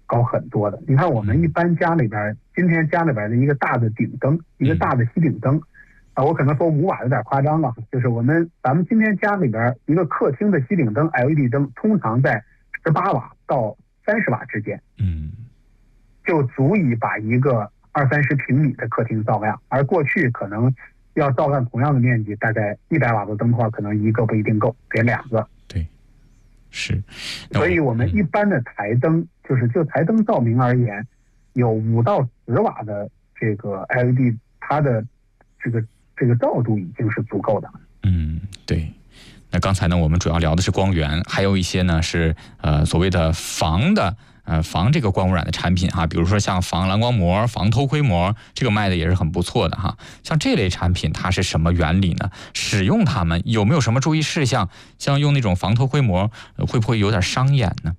高很多的。你看我们一般家里边，今天家里边的一个大的顶灯，一个大的吸顶灯，我可能说5瓦有点夸张了，就是咱们今天家里边一个客厅的吸顶灯 LED 灯，通常在18瓦到30瓦之间，就足以把一个20-30平米的客厅照亮。而过去可能要照亮同样的面积，大概100瓦的灯的话，可能一个不一定够，得2个。 对，是。 所以我们一般的台灯，就台灯照明而言，有5到10瓦的这个 LED， 它的这个照度已经是足够的。 对。那刚才呢，我们主要聊的是光源，还有一些呢是所谓的防这个光污染的产品哈，比如说像防蓝光膜、防偷窥膜，这个卖的也是很不错的哈。像这类产品它是什么原理呢？使用它们有没有什么注意事项？像用那种防偷窥膜，会不会有点伤眼呢？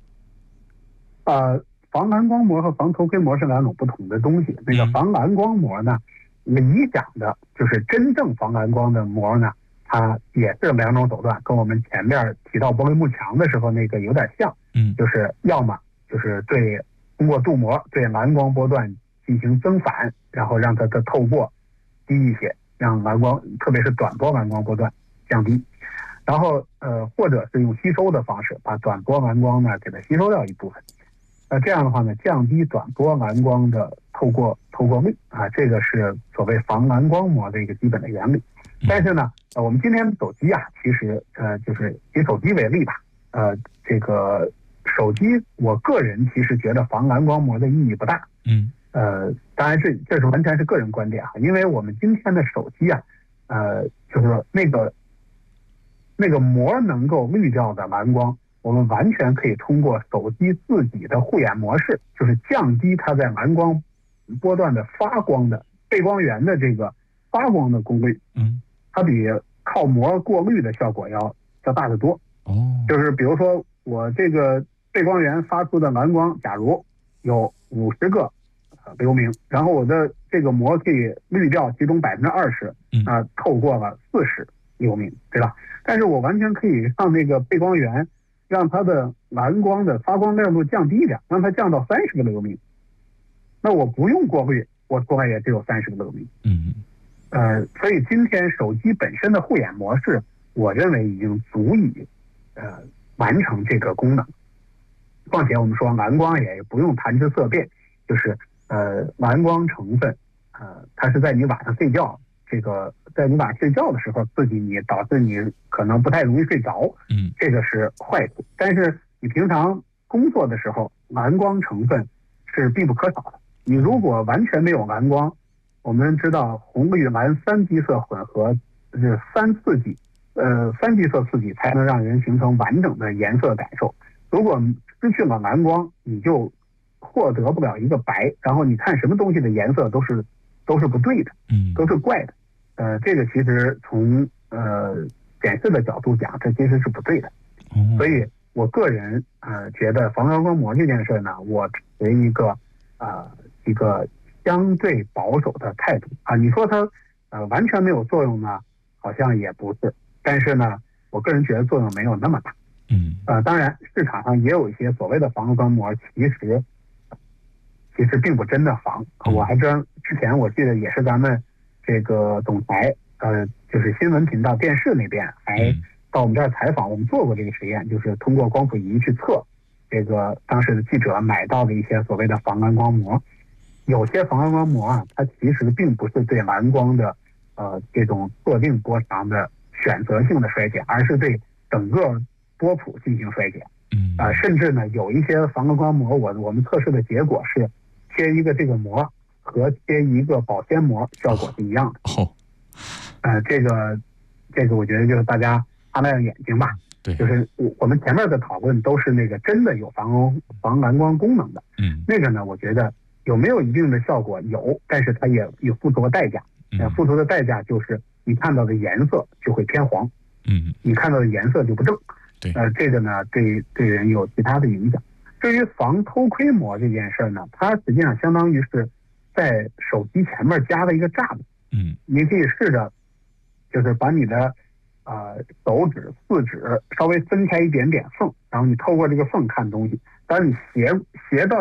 防蓝光膜和防偷窥膜是2种不同的东西。那个防蓝光膜呢，理想的就是真正防蓝光的膜呢，它也是2种手段，跟我们前面提到玻璃幕墙的时候那个有点像。就是要么就是通过镀膜对蓝光波段进行增反，然后让它的透过低一些，让蓝光特别是短波蓝光波段降低。然后或者是用吸收的方式把短波蓝光呢给它吸收掉一部分。这样的话呢，降低短波蓝光的透过率啊，这个是所谓防蓝光膜的一个基本的原理。但是呢，我们今天的手机啊，其实就是以手机为例吧，这个手机我个人其实觉得防蓝光膜的意义不大。当然这是完全是个人观点啊，因为我们今天的手机啊，就是说那个膜能够滤掉的蓝光，我们完全可以通过手机自己的护眼模式，就是降低它在蓝光波段的发光的背光源的这个发光的功率。它比靠膜过滤的效果要大得多。就是比如说我这个背光源发出的蓝光，假如有50个流明，然后我的这个膜可以滤掉其中20%，透过了40流明，对吧？但是我完全可以让那个背光源让它的蓝光的发光亮度降低一点，让它降到30个流明。那我不用过滤，我出来也只有30个流明。所以今天手机本身的护眼模式，我认为已经足以完成这个功能。况且我们说蓝光也不用谈之色变，就是蓝光成分它是在你晚上睡觉，在你晚上睡觉的时候刺激你，导致你可能不太容易睡着，这个是坏处。但是你平常工作的时候，蓝光成分是必不可少的。你如果完全没有蓝光，我们知道红绿蓝3基色混合是3基色刺激才能让人形成完整的颜色感受。如果失去了蓝光，你就获得不了一个白，然后你看什么东西的颜色都是不对的，都是怪的。这个其实从显示的角度讲，这其实是不对的。所以我个人觉得防蓝光膜这件事呢，我持一个相对保守的态度啊。你说它完全没有作用呢，好像也不是，但是呢，我个人觉得作用没有那么大。当然市场上也有一些所谓的防蓝光膜，其实并不真的防。我还之前我记得也是咱们这个总裁就是新闻频道电视那边还到我们这儿采访，我们做过这个实验，就是通过光谱仪去测这个当时的记者买到的一些所谓的防蓝光膜。有些防蓝光膜啊，它其实并不是对蓝光的这种特定波长的选择性的衰减，而是对整个波谱进行衰减。甚至呢，有一些防蓝光膜，我们测试的结果是贴一个这个膜和贴一个保鲜膜效果是一样的。这个我觉得就是大家擦亮眼睛吧。 对， 就是我们前面的讨论都是那个真的有防蓝光功能的。那个呢，我觉得有没有一定的效果？有，但是它也有付出的代价。付出的代价就是你看到的颜色就会偏黄。你看到的颜色就不正。这个呢，对人有其他的影响。至于防偷窥膜这件事呢，它实际上相当于是在手机前面加了一个栅栏。你可以试着就是把你的手指、四指稍微分开一点点缝，然后你透过这个缝看东西。当你斜到